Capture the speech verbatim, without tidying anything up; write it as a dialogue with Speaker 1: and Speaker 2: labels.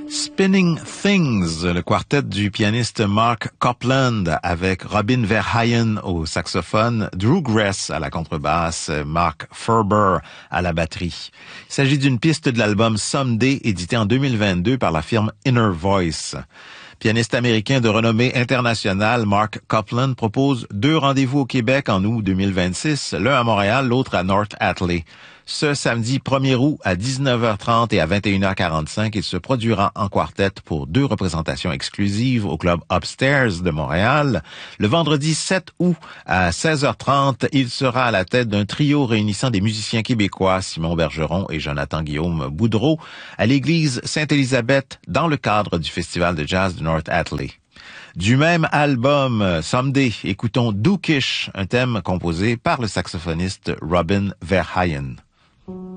Speaker 1: Spinning Things, le quartet du pianiste Mark Copland avec Robin Verheyen au saxophone, Drew Gress à la contrebasse, Mark Ferber à la batterie. Il s'agit d'une piste de l'album Someday, édité en deux mille vingt-deux par la firme Inner Voice. Pianiste américain de renommée internationale, Mark Copland propose deux rendez-vous au Québec en août deux mille vingt-six, l'un à Montréal, l'autre à North Atlee. Ce samedi premier août à dix-neuf heures trente et à vingt et une heures quarante-cinq, il se produira en quartet pour deux représentations exclusives au club Upstairs de Montréal. Le vendredi sept août à seize heures trente, il sera à la tête d'un trio réunissant des musiciens québécois, Simon Bergeron et Jonathan-Guillaume Boudreau, à l'église Sainte-Élisabeth dans le cadre du Festival de jazz de North Atlee. Du même album, Someday, écoutons Dookish, un thème composé par le saxophoniste Robin Verheyen.